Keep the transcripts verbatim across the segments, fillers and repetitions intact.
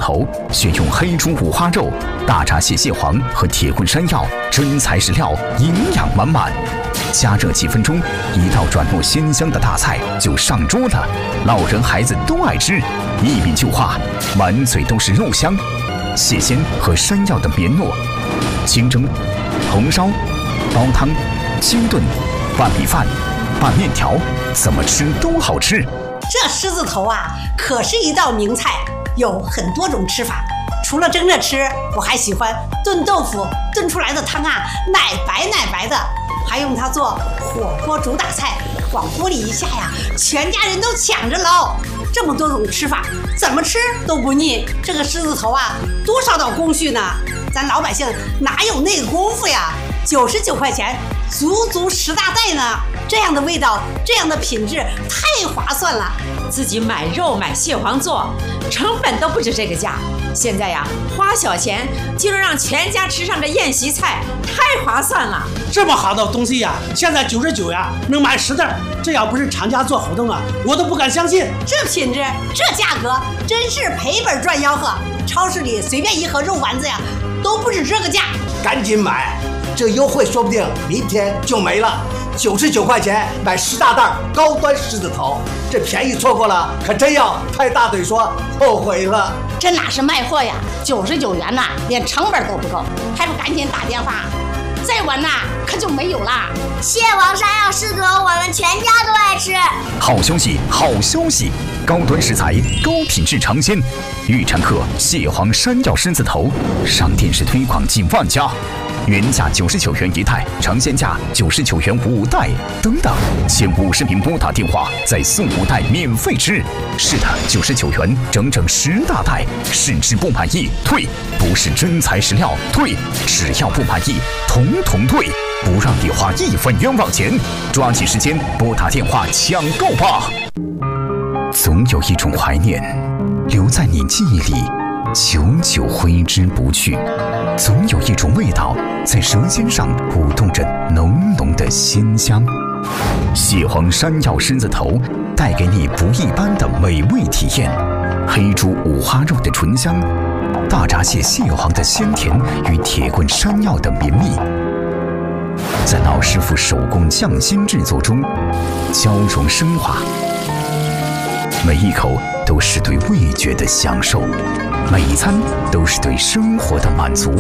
头，选用黑猪五花肉、大闸蟹蟹黄和铁棍山药，真材实料，营养满满。加热几分钟，一道软糯鲜香的大菜就上桌了，老人孩子都爱吃，一比就化，满嘴都是肉香。蟹鲜和山药的绵糯，清蒸、红烧、煲汤、清炖、拌米饭、拌面条，怎么吃都好吃。 这狮子头啊，可是一道名菜，有很多种吃法。除了蒸着吃，我还喜欢炖豆腐，炖出来的汤啊，奶白奶白的，还用它做火锅煮打菜，往锅里一下呀，全家人都抢着捞。这么多种吃法，怎么吃都不腻。这个狮子头啊，多少道工序呢？咱老百姓哪有那个功夫呀？九十九块钱，足足十大袋呢。这样的味道，这样的品质，太划算了。 自己买肉买蟹黄做，成本都不止这个价。现在呀，花小钱就能让全家吃上这宴席菜，太划算了。 这么好的东西呀，现在九十九呀，能买十袋。这要不是厂家做活动啊，我都不敢相信。 这品质，这价格，真是赔本赚吆喝。超市里随便一盒肉丸子呀，都不止这个价。 赶紧买，这优惠说不定明天就没了。九十九块钱买十大袋高端狮子头，这便宜错过了，可真要拍大腿说后悔了。 这哪是卖货呀？九十九元呐，连成本都不够，还不赶紧打电话？再晚呐，可就没有啦。 蟹黄山药狮子头，我们全家都爱吃。 好消息，好消息！高端食材，高品质尝鲜。预产客蟹黄山药狮子头，上电视推广近万家。原价九十九元一袋，尝鲜价九十九元五袋，等等，前五十名拨打电话再送五袋免费吃。是的，九十九元整整十大袋，试吃不满意退，不是真材实料退，只要不满意统统退，不让你花一分冤枉钱。抓紧时间拨打电话抢购吧！总有一种怀念留在你记忆里，久久挥之不去。总有一种味道在舌尖上舞动着浓浓的鲜香。蟹黄山药狮子头带给你不一般的美味体验，黑猪五花肉的醇香，大闸蟹蟹黄的鲜甜与铁棍山药的绵密，在老师傅手工匠心制作中交融升华。每一口都是对味觉的享受，每一餐都是对生活的满足。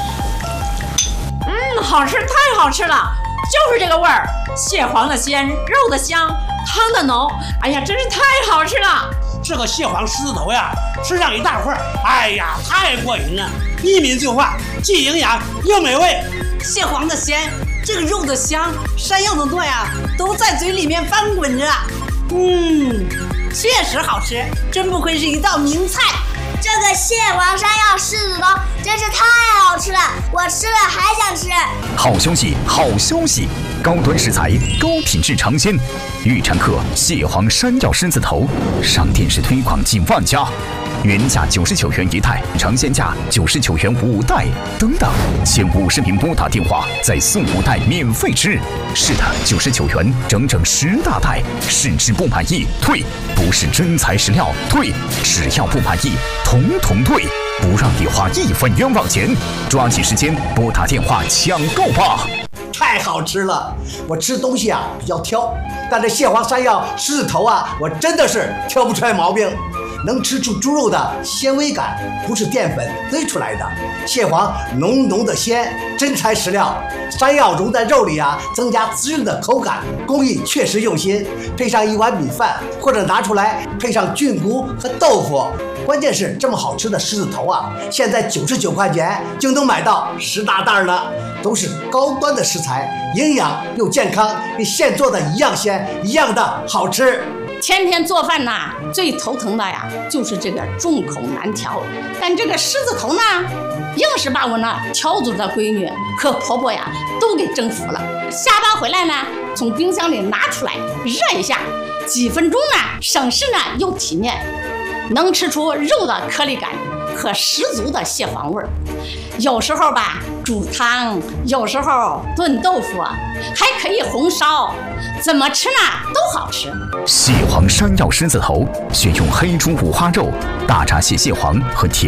嗯，好吃，太好吃了，就是这个味儿，蟹黄的鲜，肉的香，汤的浓，哎呀，真是太好吃了。 这个蟹黄狮子头呀，吃上一大块，哎呀，太过瘾了，一抿就化，既营养又美味。 蟹黄的鲜，这个肉的香，山药的糯呀，都在嘴里面翻滚着。嗯，确实好吃，真不愧是一道名菜。 这个蟹黄山药狮子头真是太好吃了，我吃了还想吃。 好消息，好消息！高端食材，高品质尝鲜。预产客蟹黄山药狮子头，上电视推广近万家。原价九十九元一袋，尝鲜价九十九元五袋，等等，前五十名拨打电话再送五袋免费吃。是的，九十九元整整十大袋，试吃不满意退，不是真材实料退，只要不满意统统退，不让你花一分冤枉钱。抓紧时间拨打电话抢购吧！ 太好吃了，我吃东西啊比较挑，但这蟹黄山药狮子头啊，我真的是挑不出来毛病。能吃出猪肉的纤维感，不是淀粉堆出来的。蟹黄浓浓的鲜，真材实料。山药融在肉里啊，增加滋润的口感，工艺确实用心。配上一碗米饭，或者拿出来配上菌菇和豆腐。关键是这么好吃的狮子头啊，现在九十九块钱就能买到十大袋了，都是高端的食材，营养又健康，跟现做的一样鲜，一样的好吃。 天天做饭呐，最头疼的呀，就是这个众口难调。但这个狮子头呢，硬是把我那条族的闺女和婆婆呀都给征服了。下班回来呢，从冰箱里拿出来热一下，几分钟呢，省事呢又体面，能吃出肉的颗粒感和十足的蟹黄味儿。有时候吧煮汤，有时候炖豆腐，还可以红烧，怎么吃呢都好吃。 蟹黄山药狮子头选用黑猪五花肉、大闸蟹蟹黄和铁